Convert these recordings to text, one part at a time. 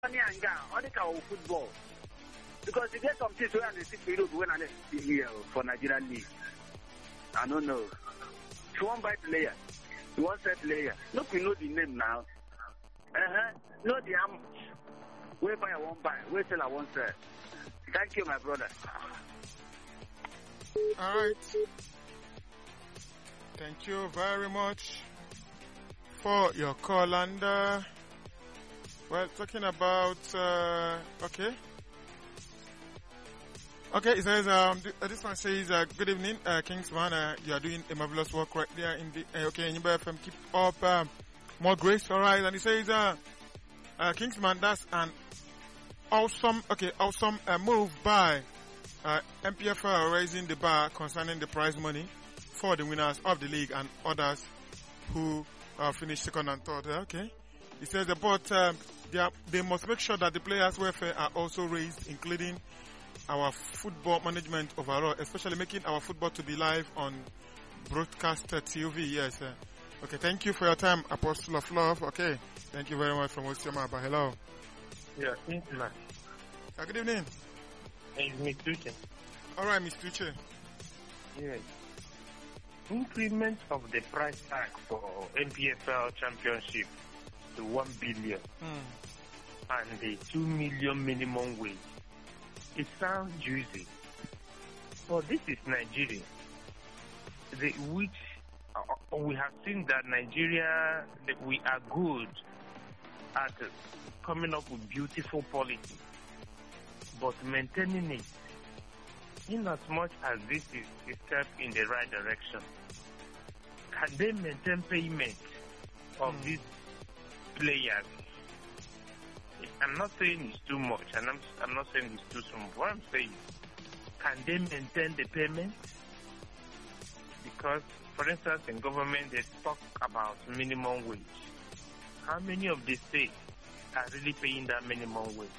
money and gun, all the kind of football. Because you get some things where they see Europe when I see here for Nigerian league. I don't know. If you want buy player, you want sell player. Look, we know the name now. Know the how much. Where buy I won't buy, where sell I won't sell. Thank you, my brother. All right. Thank you very much for your call. And well, talking about okay. Okay, it says this one says good evening, Kingsman. You are doing a marvelous work right there in the okay. Nyimba FM, keep up more grace, all right. And he says Kingsman, that's an awesome move by MPFL, raising the bar concerning the prize money for the winners of the league and others who finished second and third. Okay, he says but they must make sure that the players' welfare are also raised, including our football management overall, especially making our football to be live on broadcast TV. Yes. Okay, thank you for your time, Apostle of Love. Okay, thank you very much from Osiamaba. Hello. Yeah, thank you, man. Good evening. It's Miss Tuche. All right, Miss Tuche. Yes. Increment of the price tag for MPFL Championship to 1 billion and the 2 million minimum wage. It sounds juicy, but this is Nigeria, which we have seen that Nigeria, that we are good at coming up with beautiful policy, but maintaining it, in as much as this is a step in the right direction, can they maintain payment of these players? I'm not saying it's too much, and I'm not saying it's too small. What I'm saying, can they maintain the payment? Because, for instance, in government, they talk about minimum wage. How many of the states are really paying that minimum wage?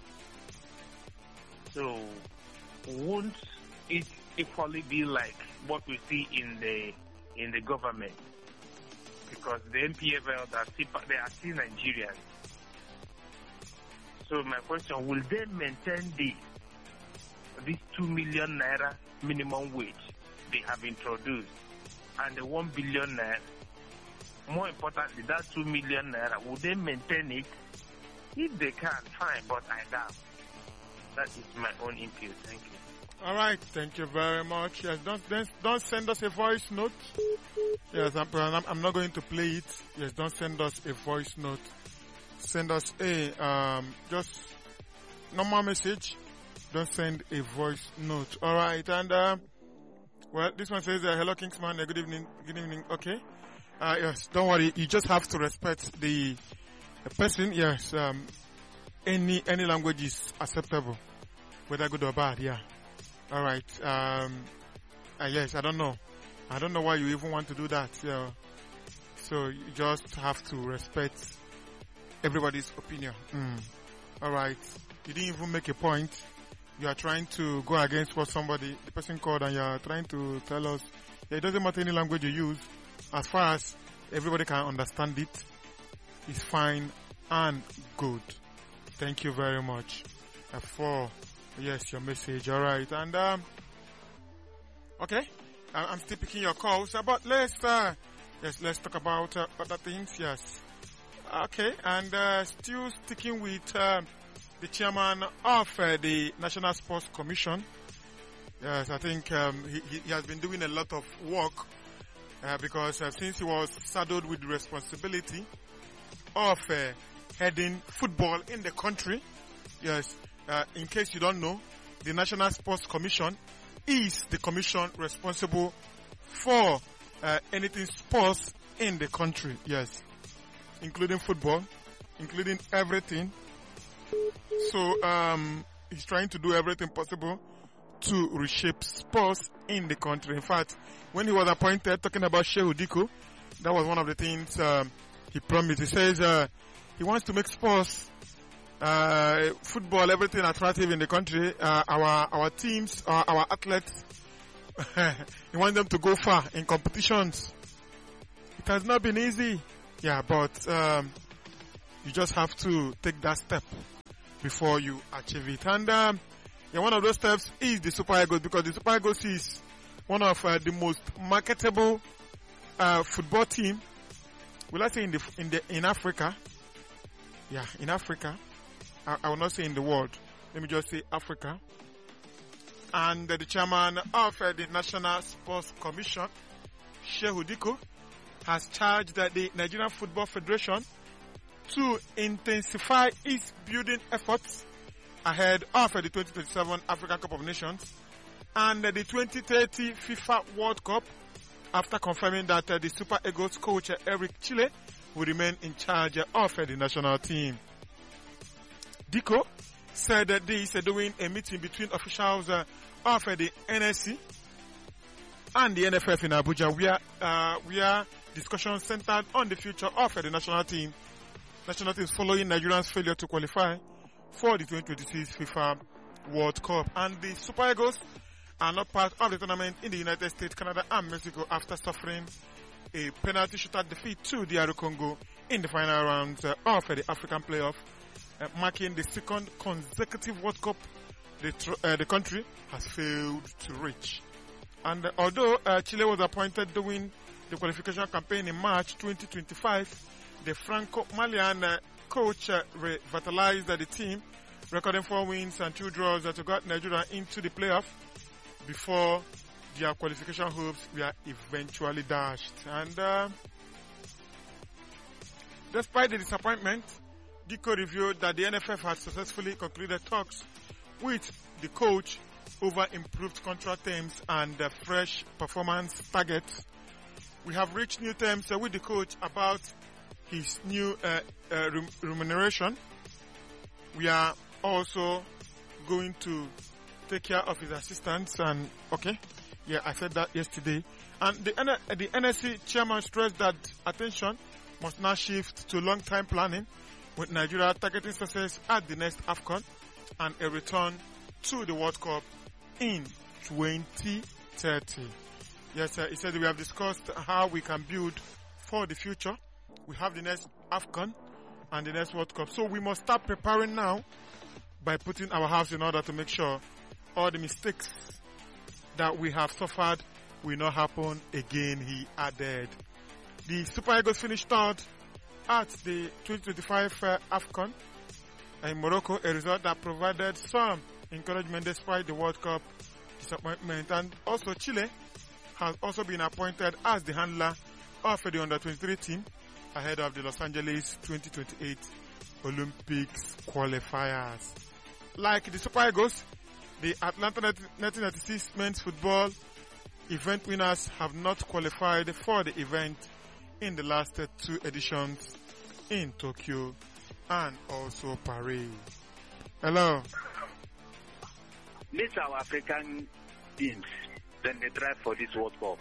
So, won't it equally be like what we see in the government? Because the MPFL, they are still Nigerians. So my question, will they maintain this 2 million naira minimum wage they have introduced and the 1 billion naira? More importantly, that 2 million naira, will they maintain it? If they can, fine, but I doubt. That is my own input. Thank you. All right, thank you very much. Yes, don't send us a voice note. Yes, I'm not going to play it. Yes, don't send us a voice note. Send us a just normal message. Don't send a voice note. All right, and well, this one says, "Hello, Kingsman. Good evening. Good evening." Okay. Yes, don't worry. You just have to respect the person. Yes. Any language is acceptable, whether good or bad. Yeah. All right. Yes. I don't know why you even want to do that. Yeah. So you just have to respect everybody's opinion. All right. You didn't even make a point. You are trying to go against what the person called, and you are trying to tell us, yeah, it doesn't matter any language you use, as far as everybody can understand it, it's fine and good. Thank you very much for, yes, your message. All right. And, okay. I'm still picking your calls, but let's talk about other things. Yes. Okay, and still sticking with the chairman of the National Sports Commission. Yes, I think he has been doing a lot of work because since he was saddled with the responsibility of heading football in the country. Yes, in case you don't know, the National Sports Commission is the commission responsible for anything sports in the country. Yes. Including football, including everything. So, he's trying to do everything possible to reshape sports in the country. In fact, when he was appointed, talking about Shehu Diko, that was one of the things, he promised. He says, he wants to make sports, football, everything attractive in the country. Our teams, our athletes, he wants them to go far in competitions. It has not been easy. Yeah, but you just have to take that step. before you achieve it. And one of those steps is the Super Eagles, because the Super Eagles is one of the most marketable football team. Will I say in Africa? Yeah, in Africa. I will not say in the world. Let me just say Africa. And the chairman of the National Sports Commission, Shehu Diko, has charged the Nigerian Football Federation to intensify its building efforts ahead of the 2027 African Cup of Nations and the 2030 FIFA World Cup, after confirming that the Super Eagles coach Eric Chile will remain in charge of the national team. Diko said this during a meeting between officials of the NSC and the NFF in Abuja, where discussions centered on the future of the national team following Nigeria's failure to qualify for the 2026 FIFA World Cup. And the Super Eagles are not part of the tournament in the United States, Canada and Mexico after suffering a penalty shootout defeat to DR Congo in the final rounds of the African playoff, marking the second consecutive World Cup the country has failed to reach. And although Chile was appointed during the qualification campaign in March 2025, the Franco-Malian coach revitalized the team, recording 4 wins and 2 draws to got Nigeria into the playoff before their qualification hopes were eventually dashed. And despite the disappointment, Diko revealed that the NFF had successfully concluded talks with the coach over improved contract terms and fresh performance targets. We have reached new terms with the coach about his new remuneration. We are also going to take care of his assistants. And okay, yeah, I said that yesterday. And the NSC chairman stressed that attention must now shift to long-term planning, with Nigeria targeting success at the next AFCON and a return to the World Cup in 2030. Yes, he said we have discussed how we can build for the future. We have the next AFCON and the next World Cup. So we must start preparing now by putting our house in order to make sure all the mistakes that we have suffered will not happen again, he added. The Super Eagles finished third at the 2025 AFCON in Morocco, a result that provided some encouragement despite the World Cup disappointment. And also Chile has also been appointed as the handler of the under-23 team ahead of the Los Angeles 2028 Olympics qualifiers. Like the Super Eagles, the Atlanta 1996 men's football event winners have not qualified for the event in the last 2 editions in Tokyo and also Paris. Hello. These are African teams, then they try for this World Cup.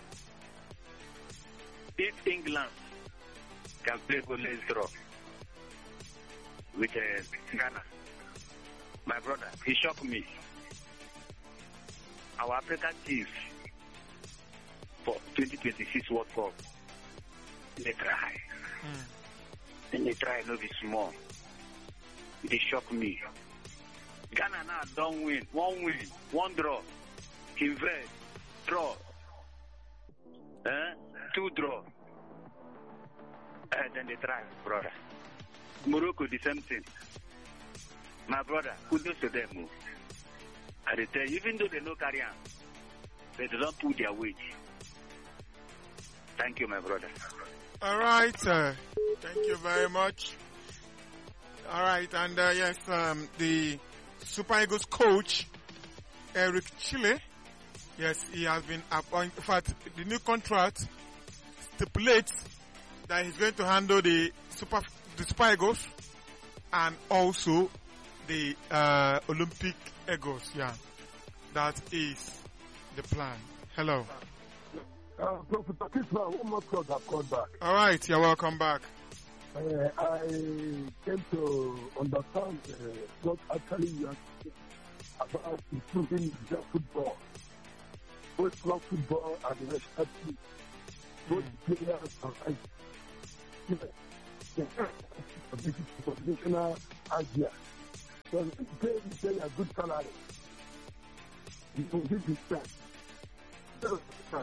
If England can play goalless draw with Ghana, my brother, he shocked me. Our African teams for 2026 World Cup, they try. And they try not be small. They shock me. Ghana now don't win. 1 win, 1 draw. Invest, draw. 2 draw. Then they try, brother. Morocco, the same thing. My brother, kudos to them. I tell you, even though they know carry on, they don't put their weight. Thank you, my brother. All right. Thank you very much. All right. And yes, the Super Eagles coach, Eric Chile, yes, he has been appointed. In fact, the new contract stipulates that he's going to handle the Super Eagles and also the Olympic Eagles. Yeah, that is the plan. Hello. Professor Kisman, one more call I've called back. All right, you're welcome back. I came to understand what actually you are saying about improving the football, both club football and the national team, both players and the national idea. So pay a good salary. You will give his time. So,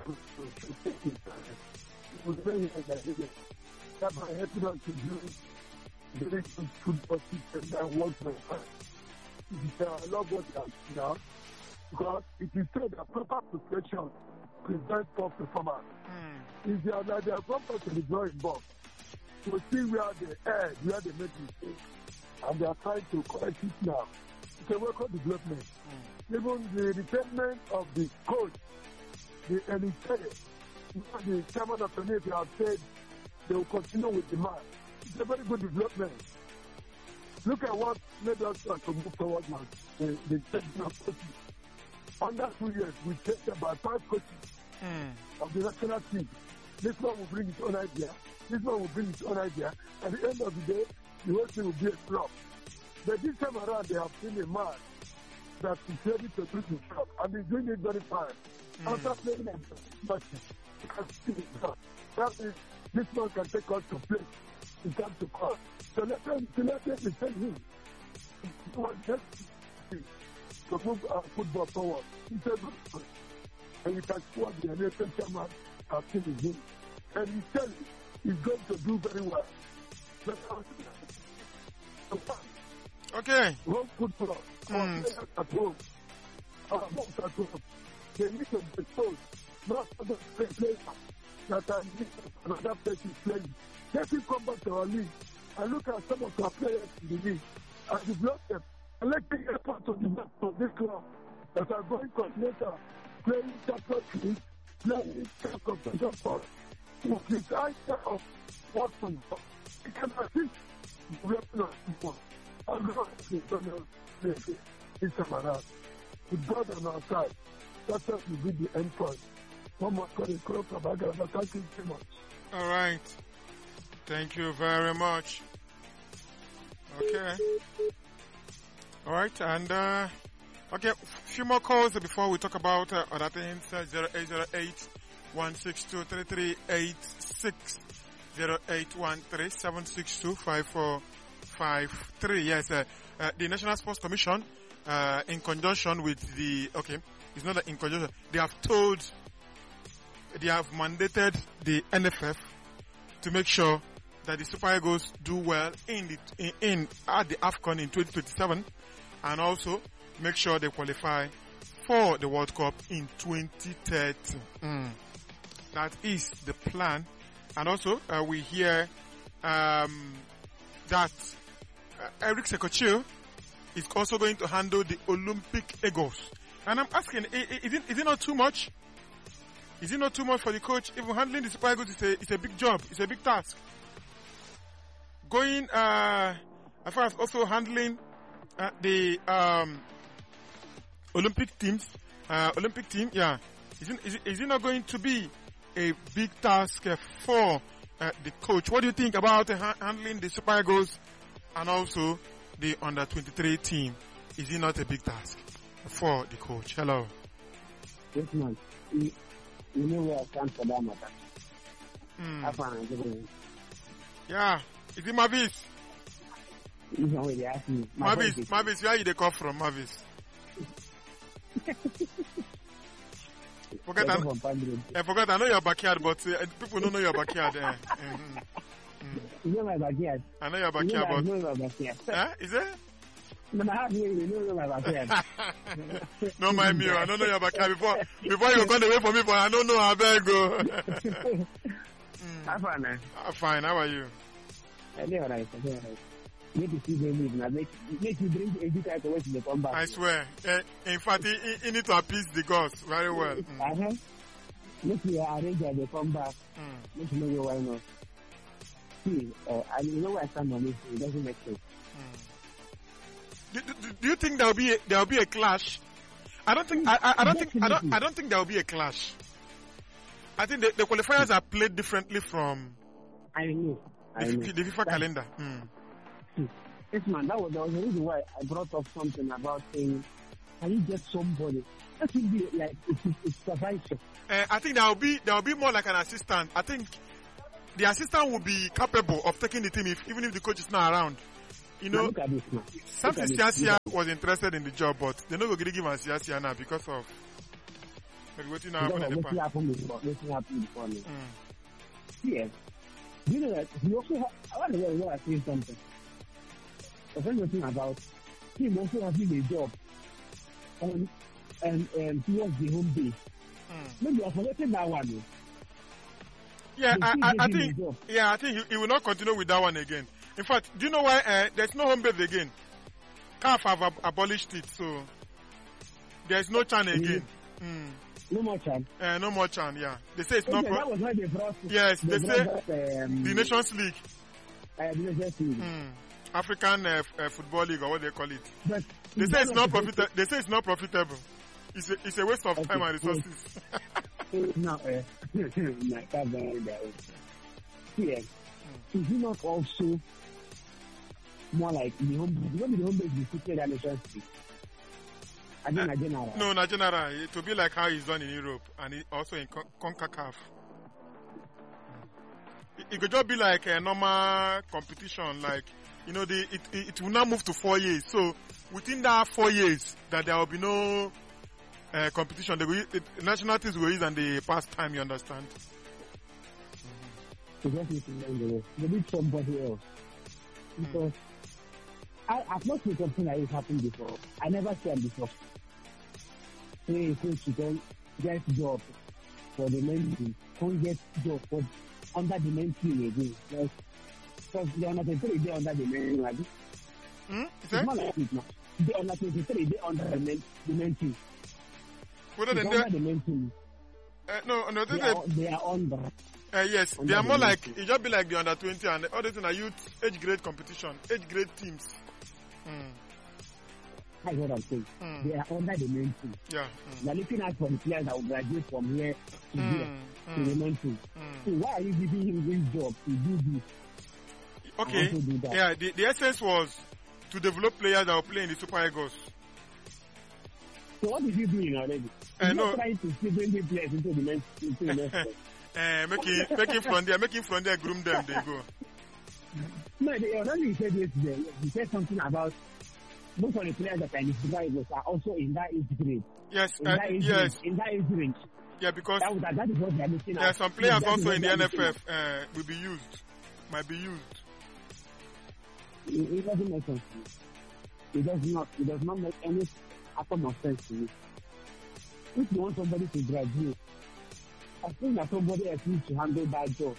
it was very nice that he did. That my helping us to do very good football system that works very fast. I love what you have now because it is said that proper preparation prevents poor performance. If they are like they are proper to the drawing board, to see where they erred, where they make mistakes, and they are trying to correct it now. It's a work of development. Even the retirement of the coach, the chairman of the Navy have said they will continue with the man. It's a very good development. Look at what made us start to move forward now. The changing of coaches. Under 2 years, we changed about 5 coaches of the national team. This one will bring its own idea. This one will bring its own idea. At the end of the day, the whole thing will be a flop. But this time around, they have seen a man that is ready to do the job, and he's doing it very fine. After playing a match, you can see the job. That means this man can take us to place in time to come. So let us defend him. He was just to move our football forward. He's a good man. And you can see what the American chairman has seen in him. And he tells you he's going to do very well. Okay. Home football. Our players at home. Our homes at home. They need to be exposed. Not other players that are in another place is playing. Let him come back to our league and look at some of our players in the league and develop them. And let them get part of the match of this club that are going continental, playing Champions League, playing competition for with his idea of what to do. He can assist developing our people. I'm not saying this time around. With God on our side, that will be the end point. One more call in Kuro Kabaga. Thank you very much. All right. Thank you very much. Okay. All right. And, okay, a few more calls before we talk about other things. 0808-162-3386. 0813-762-5453. Yes, the National Sports Commission, in conjunction with the, okay, it's not in conjunction, they have mandated the NFF to make sure that the Super Eagles do well at the AFCON in 2027 and also make sure they qualify for the World Cup in 2030. That is the plan. And also, we hear that Eric Sekochio is also going to handle the Olympic Eagles. And I'm asking, is it not too much? Is it not too much for the coach? Even handling the Super Eagles is a big job. It's a big task. Going, as far as also handling the Olympic team, yeah. Is it not going to be a big task for the coach? What do you think about handling the Super Eagles and also the under-23 team? Is it not a big task for the coach? Hello. Yes, man. You know where I stand for that matter. Yeah. Is it Mavis? Mavis, where you they come from, Mavis? Forget, I know your backyard, but people don't know your backyard. You know my backyard? I know your backyard, but... I know my backyard. Is it? No, I have you know my backyard. No, my mirror, I don't know your backyard. Before you gone away from me, but I don't know how bad go. I'm fine, man. Fine, how are you? I'm all right. Make you see them leave now. Make you drink a bit of water to come back. I swear. In fact, you need to appease the gods very well. Make you arrange that they come back. Make you know why not. See, I know where I stand on this. It doesn't make sense. Do you think there will be a clash? I don't think there will be a clash. I think the qualifiers are played differently from the FIFA calendar. Yes, man, that was the reason why I brought up something about saying, can you get somebody? That would be like it's supervisor. I think there will be more like an assistant. I think the assistant will be capable of taking the team even if the coach is not around. You know, look at this now. something Siasia was interested in the job, but they're not going to give him a Siasia now because of maybe what you know happened in the past. What happened before me. Yes. You know that he also I want to say something. The funny thing about him also having a job on towards the home base. Maybe I forgotten that one. Yeah, I think he will not continue with that one again. In fact, do you know why there's no home base again? CAF have abolished it, so there's no CHAN again. No more CHAN. No more CHAN. Yeah, they say it's not. That was why they brought. Yes, they say the Nations League. The Nations League. African Football League, or what they call it. But they say it's not profitable. They say it's not profitable. It's a waste of time and resources. No, yes. Is he not also more like the home base is situated at Nations League? I mean, Nigeria. No, Nigeria. It will be like how he's done in Europe and also in CONCACAF. It could just be like a normal competition, like, you know, it will now move to 4 years. So within that 4 years, that there will be no competition. The national teams will use and the past time. You understand? They need somebody else because I've not seen something like this happen before. I never seen it before. Say coach you don't get job for the main team, don't get job for under the main team again. Like, because they are not 23, they under the main team. Like, it's not like it now. They are not 23, they under the main team. What are they under the main team? No, they are under. Yes, they are more like, it just be like the under 20 and the other thing are youth age grade competition, age grade teams. That's what I'm saying. They are under the main team. Yeah. They're looking at for the players that will graduate from here to here to the main team. So why are you giving him this job to do this? Okay. Yeah, the essence was to develop players that will play in the Super Eagles. So what is he doing already? He's not trying to still bring the players into the main team. making from there, groom them, they go. No, they already said yesterday. He said something about most of the players that are in the Super Eagles are also in that age grade. Yes, in that age range. Yeah, because that is what they are looking at. There are some players also in the NFF will be used, might be used. It doesn't make sense to me. It does not make any atom of sense to me. If you want somebody to graduate, I think that somebody else needs to handle that job.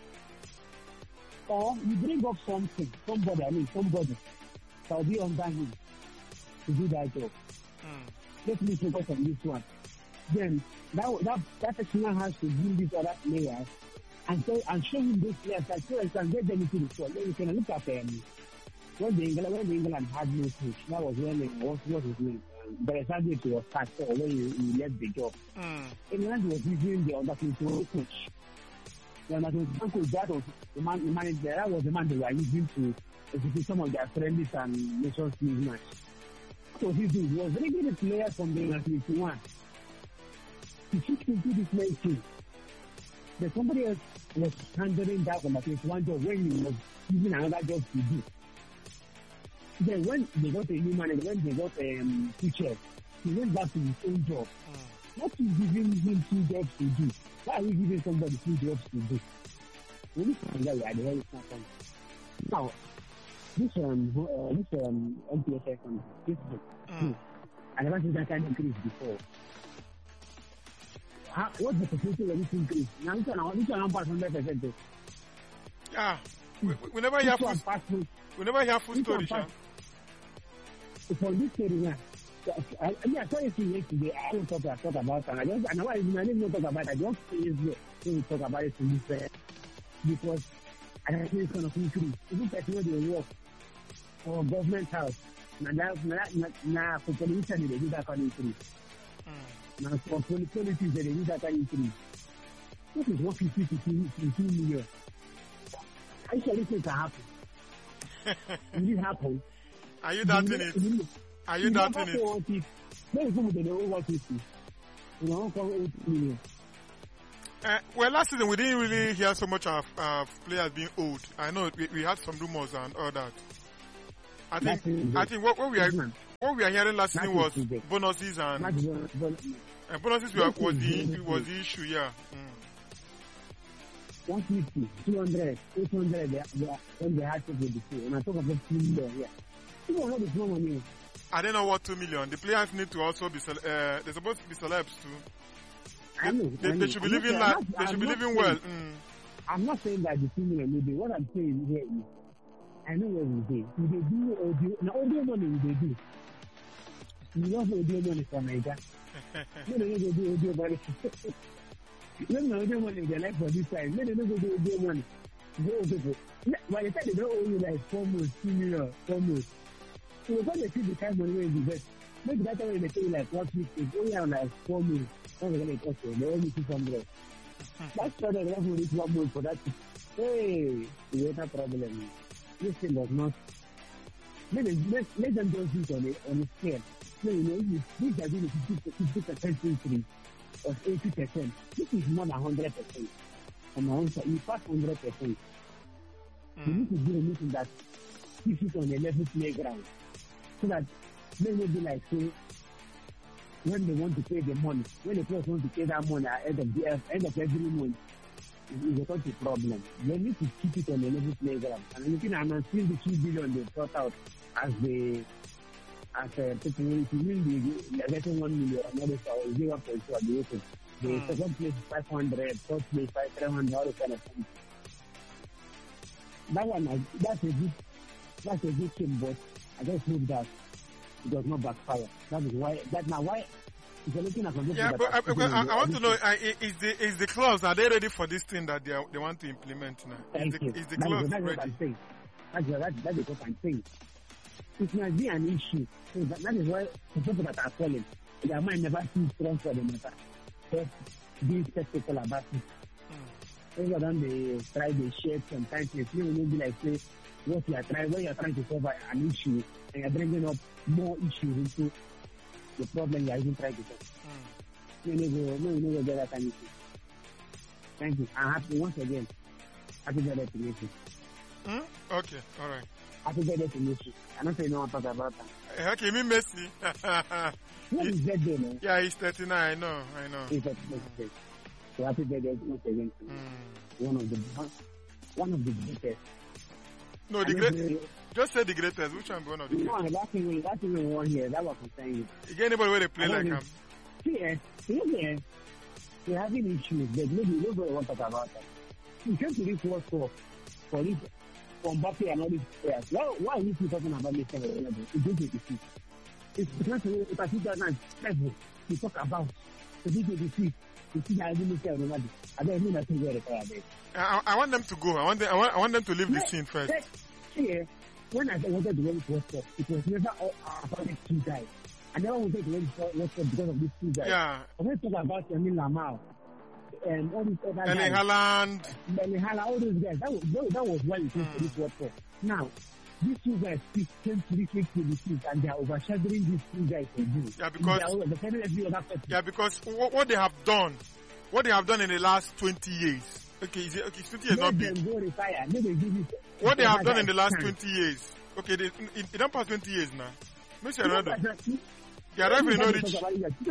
Or you bring up somebody that will be under him to do that job. Let me focus on this one. Then that person has to bring these other players and show him those players that so he can get them into the squad. Then you can look at when England had no coach. That was when what his name? Beresadi was sacked or when he left the job. England was using the under 21 coach. The under 21 coach, that was the man. That was the man they were using to execute some of their friendlies and Nations League match. So he was bringing the players from the under 21 to fit into this main team. But somebody else was handling that under 21 job when he was using another job to do. Then when they got a new manager, when they got teacher, he went back to his own job. What is giving him 2 jobs to do? Why are we giving somebody 2 jobs to do? We need to find out where the hell is not from. Now, this MPFL company, Facebook, I never seen that kind of increase before. What's the percentage of this increase? Now, this one 100%. Yeah, we never hear full story, Sean. For this story now, I saw it yesterday. I don't talk about it. I didn't talk about it. I just say talk about it in this because I think it's going to increase. Even people they work for government house. Now for politicians they do that kind of increase. Now for politicians they do that kind of increase. What is 150 to 2 million? I shall think it can happen. Will it happen? Are you doubting it? Are you doubting it? Maybe some of them over 150. You know, for 8 million. Well, last season we didn't really hear so much of players being old. I know we had some rumors and all that. I think what we are hearing last season was bonuses and bonuses was the issue, yeah. 150, 200, 800, when they had to do the same. And I talk about 2 million here. You don't know the small money. I don't know what 2 million. The players need to also be, they're supposed to be celebs too. I know. They should be living like, they should be living well. I'm not saying that the 2 million maybe. What I'm saying here is, I know what we do. We do audio. Now, audio money we do. We love audio money from America. No, they do audio money. No, audio money they like for this time. No, they don't do audio money. By the time they don't owe you like 4 months, 2 million, 4 months. So when they see the time money when you invest, maybe that time they pay you like 150, only have like 4 months. That's what they cost you. They owe you 200. That's why they have to reach 1 month for that. Hey, you have a problem. This thing does not. Let them just do it on a scale. No, you know, these are doing 50% increase or 80%. This is more than 100%. On my own side, you pass 100%. You need to do anything that keeps it on a level playground. So that they will be like, say, when they want to pay the money, when the players want to pay that money at the end of every month, it's a country problem. They need to keep it on a level playground. And looking at still the 2 billion they thought out as people, if you win they're getting 1 million, another 0.2 at the open. The second place is 500, third place 300, all the kind of things. That one, that's a good thing, but I just hope that it does not backfire. That is why, if you're looking at but I want to know, is the clause, are they ready for this thing that they want to implement now? Is the clause ready? What I'm saying. That is what I'm saying. It might be an issue. So that is why the people that are calling, their mind never seems strong for the matter. Just being skeptical about it. Rather than they try the shape sometimes, it will be like, say, when you are trying to solve an issue, and you're bringing up more issues into the problem you are even trying to solve. You never get that kind of issue. Thank you. I'm happy once again. Happy birthday to you. Okay, all right. Happy birthday to you. I don't say no one talk about that. Okay, me Messi. What is that day, man? Yeah, he's 39. I know. He's 39. So happy birthday once again to one of the greatest. No, the greatest. Just say the greatest. Which one? One of the greatest? No, that's even one here. That was I'm saying. You get anybody where they play like him? Yeah. They're having issues, but maybe nobody wants to talk about that. You came to this World Cup for Mbappe and all these players. Why are you still talking about this thing? It's because if I 2007, you talk about the 2026. You see, I didn't say Ronaldo. I don't mean that to retire. I want them to go. I want them to leave the scene first. Yeah. When I wanted to win World Cup, it was never about these 2 guys. I never wanted to win World Cup because of these 2 guys. Yeah. I want to talk about Emile Lamar and all these other guys. Erling Haaland, all those guys. That was why we came to this World Cup. Now, these 2 guys came to this week to the seat and they are overshadowing these 2 guys to do. Yeah, because what they have done in the last 20 years. Okay, it's 20 years not big. What they have done in the last 20 years. Okay, it don't pass 20 years now. Mr. Ronaldo. They are rivalry not rich.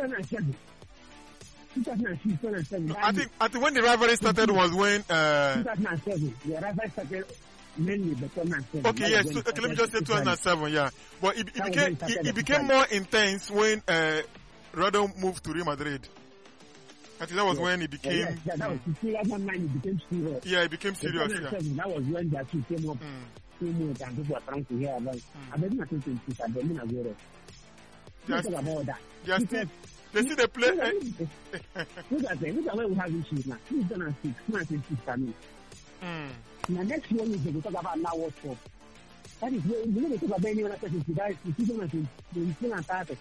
2007. I think when the rivalry started was when 2007. The rivalry started mainly the 2007. Okay, yes. Okay, let me just say 2007. Yeah, but it became more intense when Ronaldo moved to Real Madrid. I think that was when it became. That was 2009. It became serious. Yeah, it became serious. Yeah. That was when the two came up. Too much and people were trying to hear about. I bet not thinking this. I bet not aware of. Talk about that. They see the play. Look at where we have issues now. 2006, 2006. I mean. Now next one is we talk about now World Cup. That is where you know they talk about any other person today. 2030.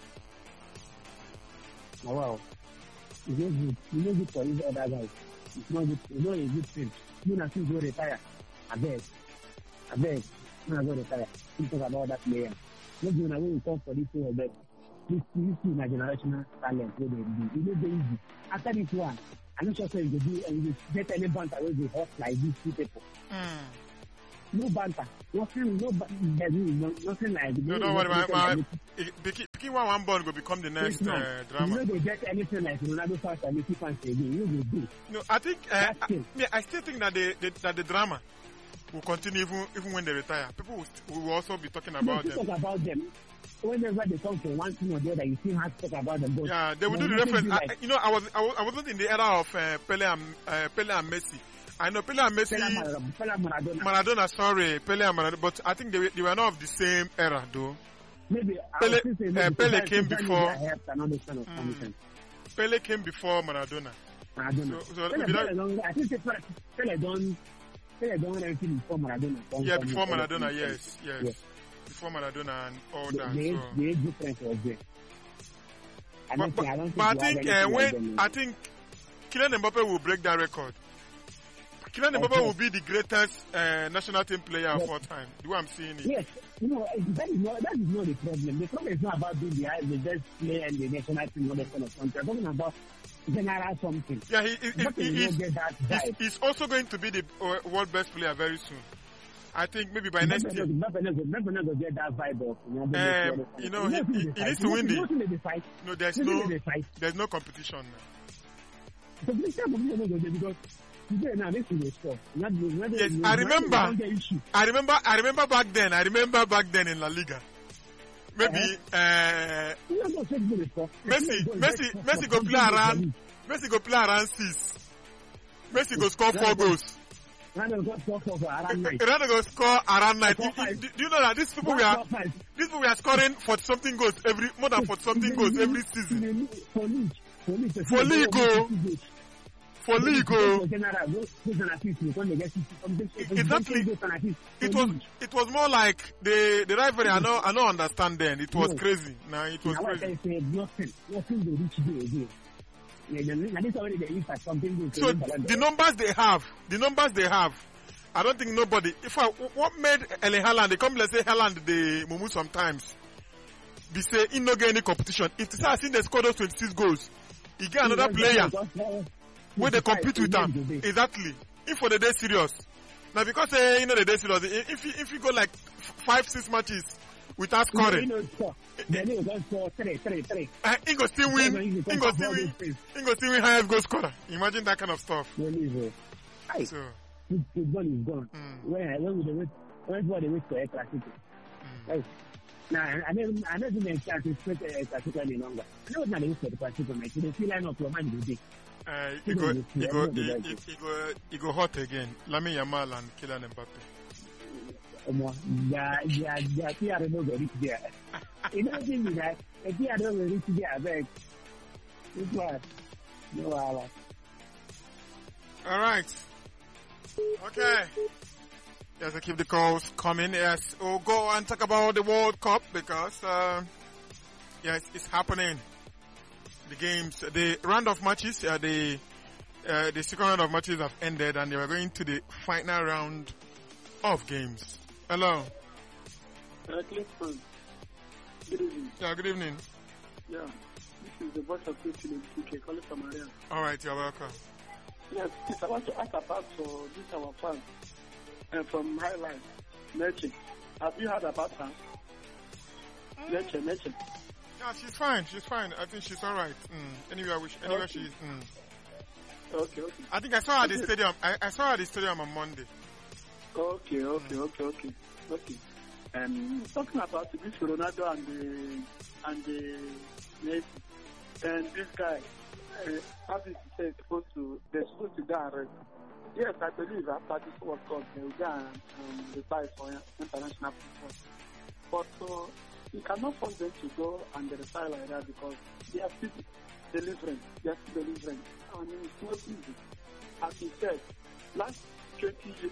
Oh wow. It's not good. It's not good for these other guys. It's not good. It's not a good thing. You know, since you retire, I beg. When I go retire, you talk about that player. Maybe when I will talk for this two of them, this is my generational talent. What they do. It's not easy. After this one, I'm not sure if you do and you get any bunch away with hot like these 2 people. no banter, nothing like. No, don't worry, picking one ball will become the next drama. You know they get anything like Ronaldo fans and Messi fans again. You will do. No, I think I still think that the drama will continue even when they retire. People will also be talking about them. Talk about them. Whenever they come to one thing or the other, you still have to talk about them. Yeah, they will do the reference. I wasn't in the era of Pele and Messi. I know Pele and Messi. Pele Maradona, sorry, Pele and Maradona, but I think they were not of the same era, though. Maybe Pele came before. Pele came before Maradona. So I think Pele don't anything before Maradona. Yeah, before Maradona, yes. Before Maradona and all that. The age difference was there. I think Kylian Mbappe will break that record. Kylian Mbappe will be the greatest national team player of all time. The way I'm seeing it. Yes, that is not the problem. The problem is not about being the best player in the national team or the kind of country. I'm talking about general something. Yeah, he's also going to be the world best player very soon. I think maybe by next year. Never go get that vibe of. He needs to win the fight. No, there's no competition now. Yes, I remember back then in La Liga. Maybe Messi go play around. Messi go play around 6. Messi go score 4 goals. Ronaldo go score around 9. Do you know that these people were scoring 40-something goals more than 40-something goals every season? For league. Exactly. It was more like the rivalry. I don't understand then. It was crazy. Now it was crazy. So the numbers they have, I don't think nobody. What made Erling Haaland? They come, let's say Haaland, they mumu sometimes. They say he no get any competition. If they say they score those 26 goals, he get another player where they compete with them. Exactly. If for the day serious. Now because the day serious, if you go like 5-6 matches without scoring, he go still win. He go still win highest goal scorer. Imagine that kind of stuff. So football is gone. When they wait for a classic. Now, I never been chance to split a classic any longer. I know it's not the wait for the classic match. They feel like not to man today. He go hot again. Lamine Yamal and Kylian Mbappe. I don't know the reach there. You know that if you don't reach there, I beg. This one. No, all right. Okay. Yes, I keep the calls coming. Yes, we'll go and talk about the World Cup because, yes, it's happening. The games, the round of matches, the second round of matches have ended and they were going to the final round of games. Hello. Clifford. Good evening. Yeah, good evening. Yeah, this is the voice of Christian PK calling from Maria. All right, you're welcome. Yes, I want to ask about this our fan from Highline, Neche. Have you heard about her? Neche. Yeah, she's fine. I think she's all right. Anywhere she is. Okay. I think I saw her at the stadium. I saw her at the stadium on Monday. Okay. Talking about this Ronaldo and the Messi, and this guy, as he said, they're supposed to go arrest. Yes, I believe after this World Cup, they will go and reply for international football. But you cannot force them to go and retire like that because they are still delivering. I mean, it's not easy. As he said, last 20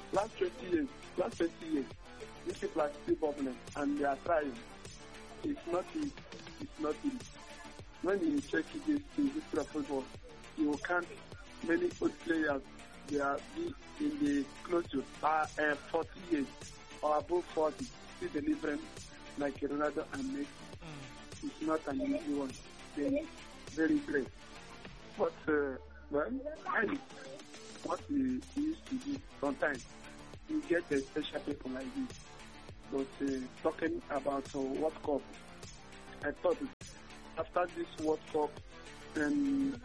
years, these people are still bubbling and they are trying. It's not easy. When you check this in history of football, you will count many old players. They are in the close to 40 years or above 40, still delivering like Ronaldo and Messi. It's not an easy one. They're very great. But, what we used to do sometimes, you get special people like this. But talking about World Cup, I thought after this World Cup, Kylian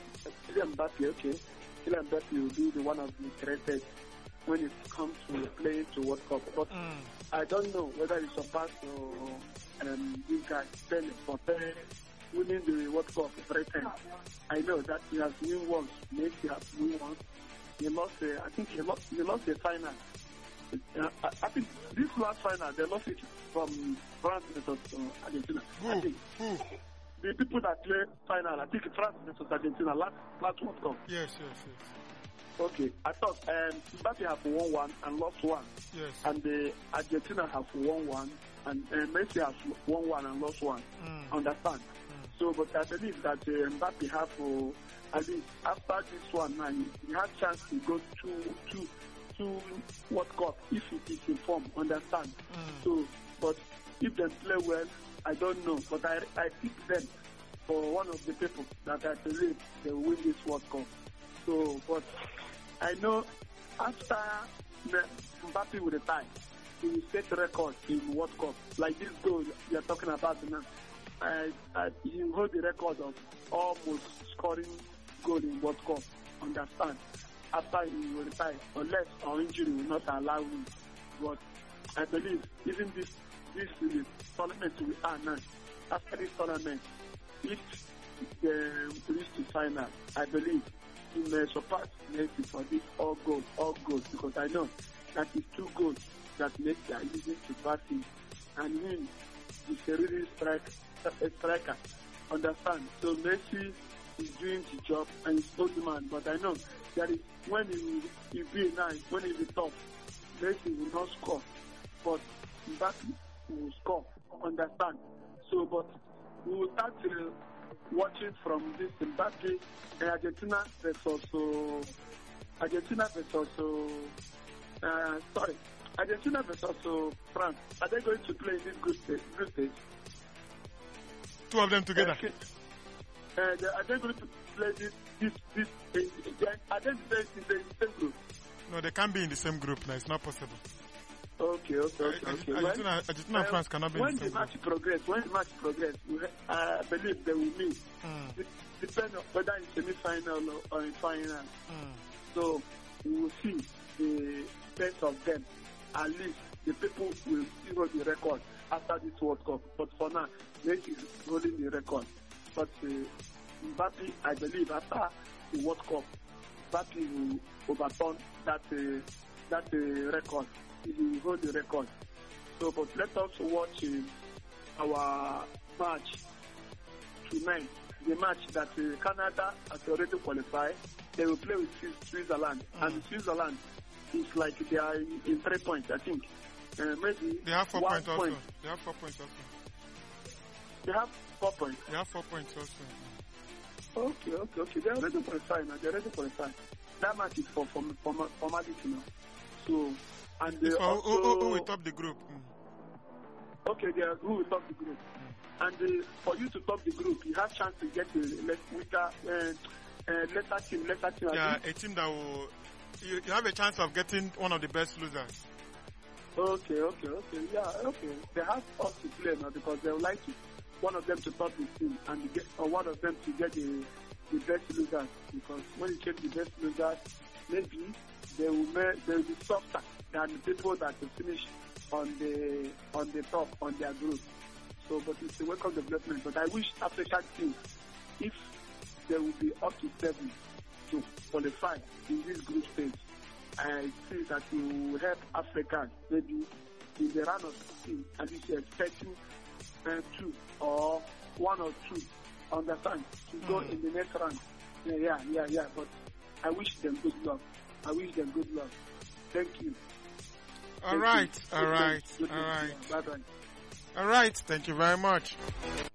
Mbappe will be the one of the greatest when it comes to playing to World Cup. But I don't know whether he surpassed this guy for winning the World Cup 3 times. I know that he has won once, Messi has won once. He lost, I think he lost the final. I think this last final, they lost it from France versus Argentina. I think. The people that play final, I think France versus Argentina, last World Cup. Yes. Okay, I thought Mbappe have won one and lost one. Yes. And Argentina have won one, and Messi has won one and lost one. Understand? So, but I believe that Mbappe have, at least after this one, now, he has chance to go to World Cup if he is informed. Understand? So, but if they play well, I don't know. But I pick them for one of the people that I believe they will win this World Cup. So, but I know after Mbappe will retire, he will set record in World Cup. Like this goal you are talking about now. He will hold the record of almost scoring goal in World Cup. Understand? After he will retire, unless our injury will not allow him. But I believe even this tournament we are now, after this tournament, if they reach the final, I believe he may surpass Messi for this all goals, because I know that is 2 goals that Messi are using to pass him, and him is a really striker. Understand? So Messi is doing the job and he's old man, but I know that is when he be nice, when he be tough, Messi will not score, but Mbappe will score. Understand? So, but we will start watching from this Mbappe and Argentina versus France. Are they going to play in this group stage? 2 of them together. Are they going to play this are they in the same group? No, they can't be in the same group now. It's not possible. Okay. Argentina and France cannot be in the same group. When the match progress, I believe they will meet. It depends on whether in semi-final or in final. So we will see the best of them. At least the people will hold the record after this World Cup. But for now, Messi is holding the record. But Mbappe, I believe after the World Cup, Mbappe will overturn that record. He will hold the record. So, but let us watch our match tonight. The match that Canada has already qualified. They will play with Switzerland, and Switzerland is like they are in 3 points, I think. Maybe they have 4 points also. They have 4 points also. They have 4 points. They have 4 points also. Okay. They're ready for the final. That match is for formality now. So, and they also who will top the group? Okay, who will top the group? And for you to top the group, you have chance to get lesser team. Yeah, a team that will. You have a chance of getting one of the best losers. Okay. Yeah, okay. They have us to play now because they would like to one of them to top the team and one of them to get the best losers, because when you get the best losers, maybe they will be softer than the people that will finish on the top on their group. So, but it's a welcome development. But I wish African teams, if they will be up to 7 to qualify in this group stage, I see that it will help Africa maybe in the round of 16, and if you're expecting 2 or 1 or 2, understand, to go in the next round. Yeah. But I wish them good luck. Thank you. All right. Bye-bye. All right. Thank you very much.